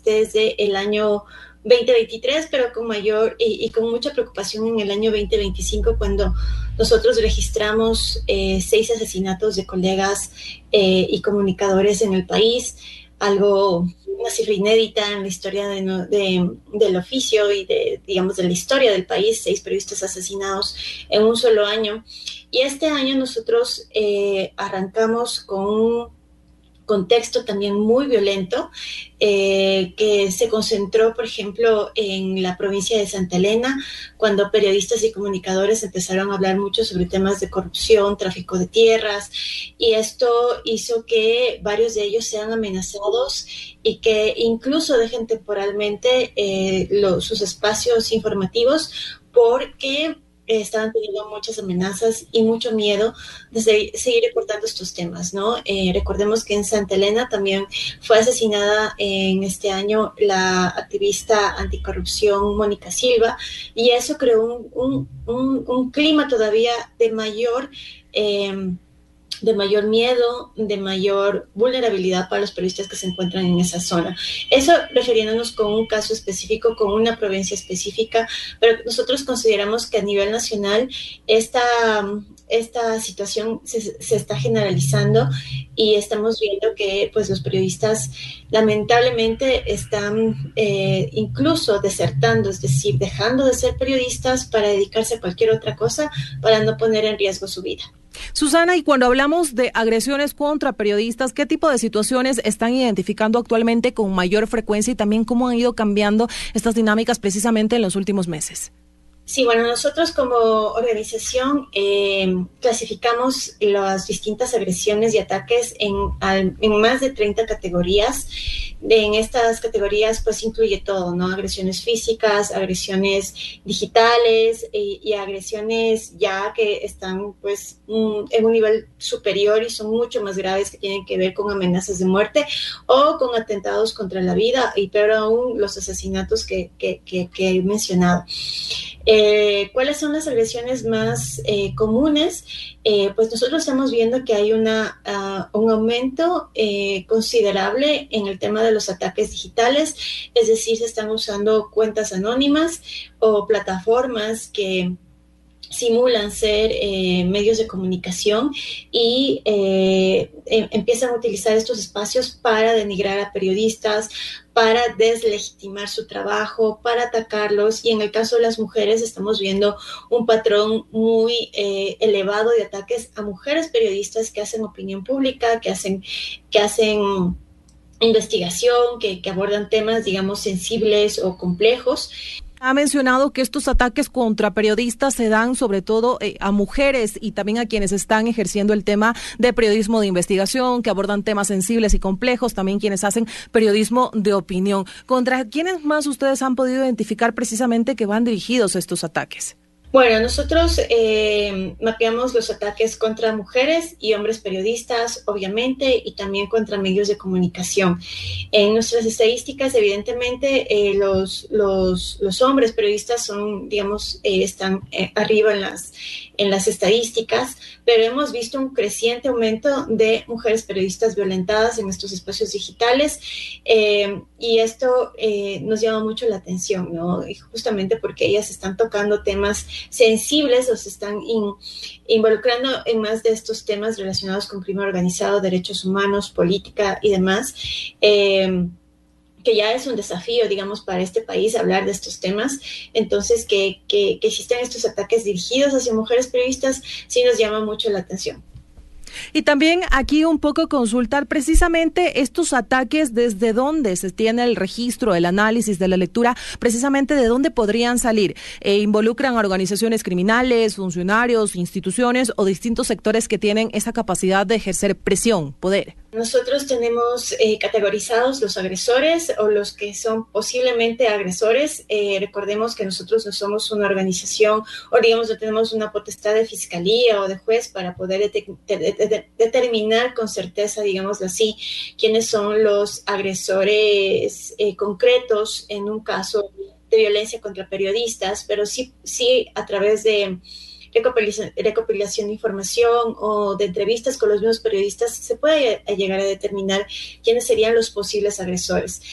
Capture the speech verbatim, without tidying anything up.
desde el año veinte veintitrés, pero con mayor y, y con mucha preocupación en el año veinte veinticinco, cuando nosotros registramos eh, seis asesinatos de colegas eh, y comunicadores en el país, algo, una cifra inédita en la historia de, de, del oficio y de, digamos, de la historia del país, seis periodistas asesinados en un solo año. Y este año nosotros eh, arrancamos con un contexto también muy violento, eh, que se concentró, por ejemplo, en la provincia de Santa Elena, cuando periodistas y comunicadores empezaron a hablar mucho sobre temas de corrupción, tráfico de tierras, y esto hizo que varios de ellos sean amenazados y que incluso dejen temporalmente eh, lo, sus espacios informativos, porque estaban teniendo muchas amenazas y mucho miedo de seguir, seguir reportando estos temas, ¿no? Eh, recordemos que en Santa Elena también fue asesinada en este año la activista anticorrupción Mónica Silva, y eso creó un, un, un, un clima todavía de mayor... Eh, de mayor miedo, de mayor vulnerabilidad para los periodistas que se encuentran en esa zona. Eso refiriéndonos con un caso específico, con una provincia específica, pero nosotros consideramos que a nivel nacional esta, esta situación se, se está generalizando, y estamos viendo que pues, los periodistas lamentablemente están eh, incluso desertando, es decir, dejando de ser periodistas para dedicarse a cualquier otra cosa, para no poner en riesgo su vida. Susana, y cuando hablamos de agresiones contra periodistas, ¿qué tipo de situaciones están identificando actualmente con mayor frecuencia y también cómo han ido cambiando estas dinámicas precisamente en los últimos meses? Sí, bueno, nosotros como organización eh, clasificamos las distintas agresiones y ataques en, en más de treinta categorías. En estas categorías pues incluye todo, ¿no? Agresiones físicas, agresiones digitales y, y agresiones ya que están pues un, en un nivel superior y son mucho más graves, que tienen que ver con amenazas de muerte o con atentados contra la vida, y peor aún los asesinatos que, que, que, que he mencionado. Eh, ¿Cuáles son las agresiones más eh, comunes? Eh, pues nosotros estamos viendo que hay una, uh, un aumento eh, considerable en el tema de los ataques digitales, es decir, se están usando cuentas anónimas o plataformas que simulan ser eh, medios de comunicación y eh, em, empiezan a utilizar estos espacios para denigrar a periodistas, para deslegitimar su trabajo, para atacarlos, y en el caso de las mujeres estamos viendo un patrón muy eh, elevado de ataques a mujeres periodistas que hacen opinión pública, que hacen, que hacen investigación, que, que abordan temas, digamos, sensibles o complejos. Ha mencionado que estos ataques contra periodistas se dan sobre todo eh, a mujeres y también a quienes están ejerciendo el tema de periodismo de investigación, que abordan temas sensibles y complejos, también quienes hacen periodismo de opinión. ¿Contra quiénes más ustedes han podido identificar precisamente que van dirigidos estos ataques? Bueno, nosotros eh, mapeamos los ataques contra mujeres y hombres periodistas, obviamente, y también contra medios de comunicación. En nuestras estadísticas, evidentemente, eh, los, los, los hombres periodistas son, digamos, eh, están eh, arriba en las, en las estadísticas, pero hemos visto un creciente aumento de mujeres periodistas violentadas en estos espacios digitales, eh, y esto eh, nos llama mucho la atención, ¿no? Y justamente porque ellas están tocando temas sensibles o se están in, involucrando en más de estos temas relacionados con crimen organizado, derechos humanos, política y demás, eh, que ya es un desafío, digamos, para este país hablar de estos temas. Entonces, que, que, que existan estos ataques dirigidos hacia mujeres periodistas sí nos llama mucho la atención. Y también aquí un poco consultar precisamente estos ataques, desde dónde se tiene el registro, el análisis de la lectura, precisamente de dónde podrían salir. Eh, ¿Involucran a organizaciones criminales, funcionarios, instituciones o distintos sectores que tienen esa capacidad de ejercer presión, poder? Nosotros tenemos eh, categorizados los agresores o los que son posiblemente agresores. Eh, recordemos que nosotros no somos una organización o digamos no tenemos una potestad de fiscalía o de juez para poder de- de- de- determinar con certeza, digámoslo así, quiénes son los agresores eh, concretos en un caso de violencia contra periodistas, pero sí, sí a través de recopilación, recopilación de información o de entrevistas con los mismos periodistas se puede llegar a determinar quiénes serían los posibles agresores.